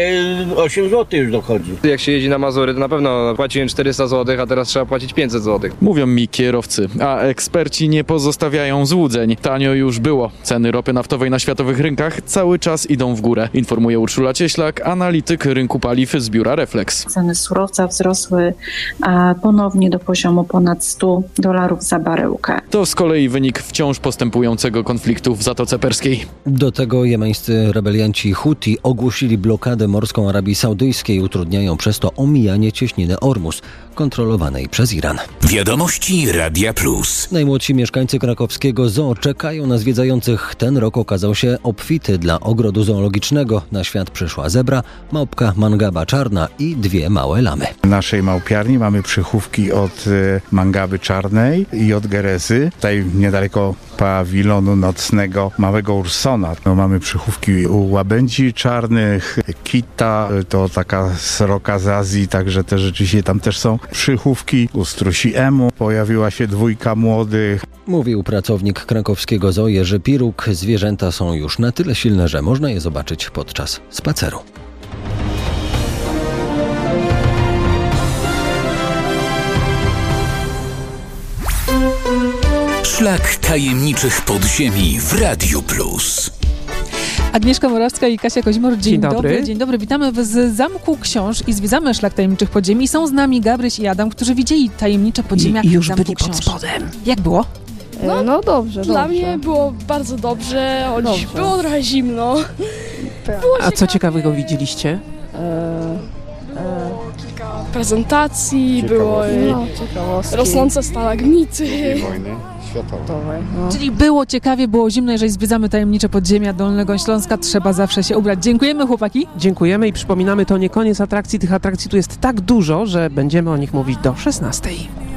8 zł już dochodzi. Jak się jeździ na Mazury, to na pewno płaciłem 400 zł, a teraz trzeba płacić 500 zł. Mówią mi kierowcy, a eksperci nie pozostawiają złudzeń. Tanio już było. Ceny ropy naftowej na światowych rynkach cały czas idą w górę, informuje Urszula Cieślak, analityk rynku paliw z biura Reflex. Ceny surowca wzrosły ponownie do poziomu ponad $100 za baryłkę. To z kolei wynik wciąż postępującego konfliktu w Zatoce Perskiej. Do tego jemeńscy rebelianci Huti ogłosili blokadę morską Arabii Saudyjskiej, utrudniają przez to omijanie cieśniny Ormus, kontrolowanej przez Iran. Wiadomości Radia Plus. Najmłodsi mieszkańcy krakowskiego zoo czekają na zwiedzających. Ten rok okazał się obfity dla ogrodu zoologicznego. Na świat przyszła zebra, małpka mangaba czarna i 2 małe lamy. W naszej małpiarni mamy przychówki od mangaby czarnej i od gerezy. Tutaj niedaleko pawilonu nocnego małego ursona. Mamy przychówki u łabędzi czarnych, kita, to taka sroka z Azji, także te rzeczywiście tam też są przychówki. U strusi emu pojawiła się 2 młodych. Mówił pracownik krakowskiego zoo Jerzy Piruk. Zwierzęta są już na tyle silne, że można je zobaczyć podczas spaceru. Szlak tajemniczych podziemi w Radiu Plus. Agnieszka Morawska i Kasia Koźmor. Dzień dobry. Dzień dobry. Witamy z Zamku Książ i zwiedzamy Szlak Tajemniczych Podziemi. Są z nami Gabryś i Adam, którzy widzieli tajemnicze podziemia i już Zamku byli Książ. pod spodem. Jak było? No dobrze. Dla mnie było bardzo dobrze, choć było trochę zimno. A co ciekawego widzieliście? Kilka prezentacji, było rosnące stalagmity. Czyli było ciekawie, było zimno. Jeżeli zwiedzamy tajemnicze podziemia Dolnego Śląska, trzeba zawsze się ubrać. Dziękujemy, chłopaki. Dziękujemy i przypominamy, to nie koniec atrakcji. Tych atrakcji tu jest tak dużo, że będziemy o nich mówić do 16:00.